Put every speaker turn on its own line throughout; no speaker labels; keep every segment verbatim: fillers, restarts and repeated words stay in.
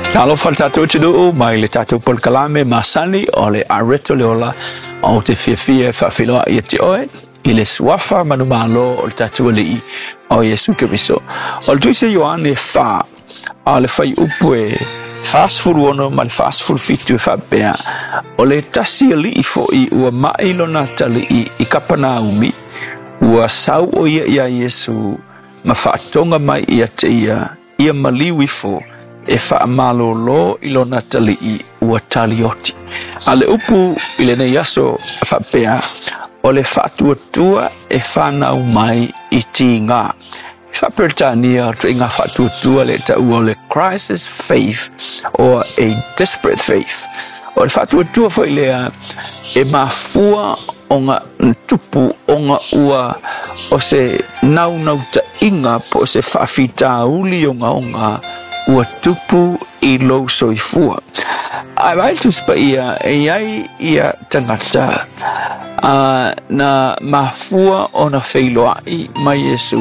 Talo faltato chidu mai le tato pol kalame masani ole areto leola o te fia fa filo ia te oe ile swafa manumalo o tato le o Yesu Kristo. O tu se Yohane fa ale fai upwe fast food wono mal fast food fitu fa bea ole tasi li fo i ua mai lona tali i, i kapana umi ua sau o ia ia Yesu ma fa tonga mai ia te ia ia maliwi fo e fa malolo ilona tali i ua talioti ale upu ile ne yaso fa bea ole fa tua tua e fa na mai i tinga fa pertania tringa fa tua tua le ta ole crisis faith or a desperate faith ole fa tua tua foi le e mafua onga tupu onga ua o se nau nau ta inga po se fa fita uli onga onga ua tupu i lo soifua. Ai vai tu spa ia e ai ia tangata uh, na mafua ona feiloai mai Yesu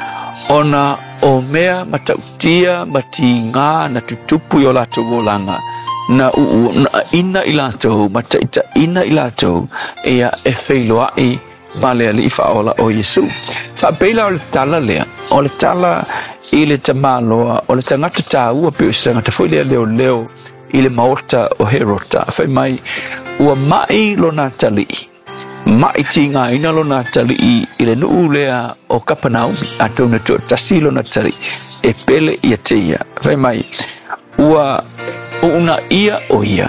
ona o mea matautia matinga na tutupu yo lato golanga na, u, na ina ilato mataita ina ilato ia e feiloai male ali faola o Yesu fa pela o tala lea o le tala ile tamaloa o le tangata taua pe o se tangata foi lea leo leo ile maota o herota fai mai ua mai lona tali mai tinga ina lona tali ile nuu lea o Kapanaumi atona to tasi lona tali e pele ia teia fai mai ua una ia o ia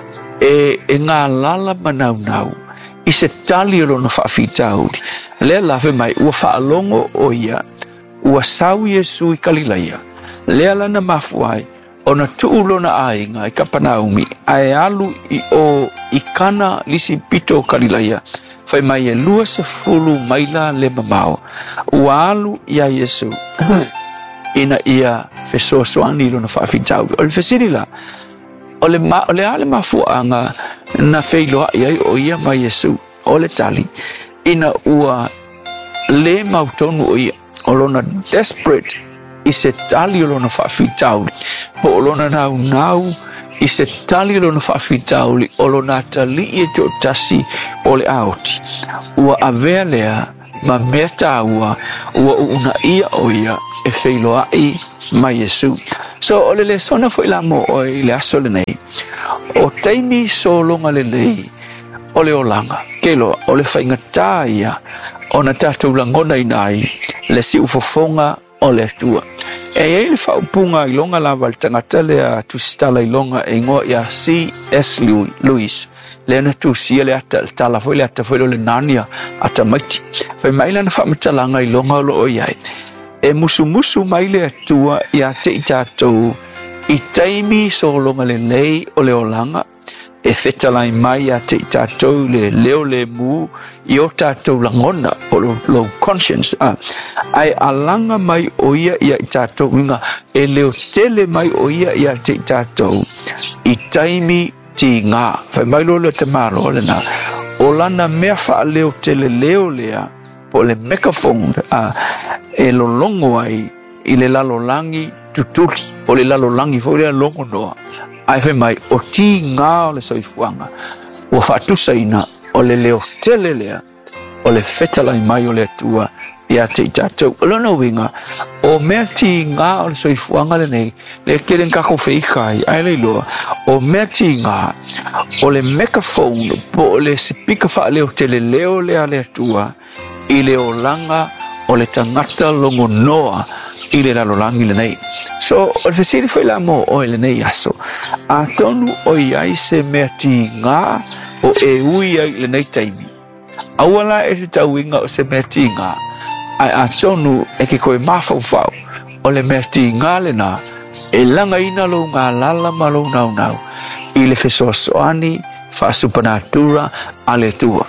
e, e ngā lala manau nau i se tali lona whaafitauri lea la fai mai ua whaalongo o ia ua sau Yesu i Kalilaia lea lana mafuai ona tuulona ainga i Kapanaumi ai alu i o ikana lisi pito Kalilaia fai mai e lua se fulu maila le mamao ua alu ia Yesu ina ia fesoasoani lona whaafitau o le fesirila o le, ma, o le ale mafuanga na feiloa iai o ia mai Yesu o le tali ina ua le mautonu o ia o lona desperate i se tali o lona whaafitauli po o lona nau nau i se tali o lona whaafitauli o lona tali e to tasi o le aoti ua avea lea ma mea tāua ua una ia o ia e wheiloa i mai Yesu so o le le sona fo ila mo o i le aso le nei o teimi so longa le lei o le olanga kelo o le whaingatā ia o na tātou langona i nai le si ufofonga o le tua e e le whaupunga i longa lava le tangata lea tusitala i longa e ngoa ia C S Lewis le na tusia le ata tala foi le ata foi le nania ata maiti fai mai lana whamatalanga i longa lo o iai e musu musu mai le atua ia te i tātou i taimi so longa le lei o le olanga e fetalai mai a te i tātou le leo le mu i o tātou langona o lo, lo conscience ah. ai alanga mai o ia ia i tātou inga e leo tele mai o ia ia te i tātou i taimi ti ngā fai mai lo le te maro le na o lana mea wha leo tele leo lea po le megaphone ah. e lo longo ai i le lalo langi tutuli o le lalo langi fo le longo noa ai fai mai o ti ngā o le soifuanga o whatusa ina o le leo tele lea o le fetalai mai o le atua ia te i tātou o lona winga o mea ti ngā o le soifuanga le nei le keren kako wheikai ai le loa o mea ti ngā o le megaphone po o le sipika wha leo tele leo lea le atua i le o langa o le tangata longo noa i le lalolangi le nei so o le fesiri foi la mo o le nei aso a tonu o iai se mea ti ngā o e ui ai le nei taimi awala e te tauinga o se mea ti ngā ai a tonu e ke koe mawhauwhau o le mea ti ngā le na e langa ina lo ngā lala ma lo nau nau i le fesoasoani whaasupanatura a le tua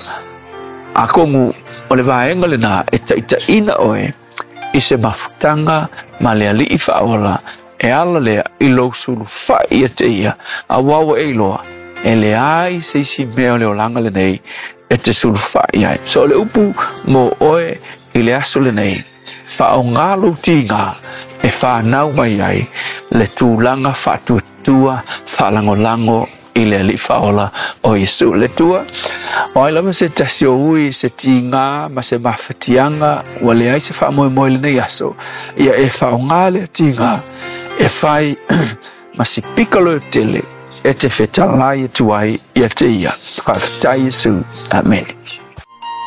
a kongu o le vaenga le na e taita ina oe i se mafutanga ma le ali i whaola e ala lea i lo sulu whai a te ia a wawa e loa e le ai se isi mea le o langa le nei e te sulu whai ai so le upu mo oe i le aso le nei wha o ngā lo ti ngā e wha nau mai ai le tūlanga wha tua whalango-lango i le li whaola o Yesu le tua. O ai lama se tasi o ui se ti ngā ma se mawhatianga wa le ai se wha moe moe le nei aso. Ia e whao ngā le ti ngā e whai ma si pikalo tele e te whetalai e tuai ia te ia. Whawhitai Yesu. Amen.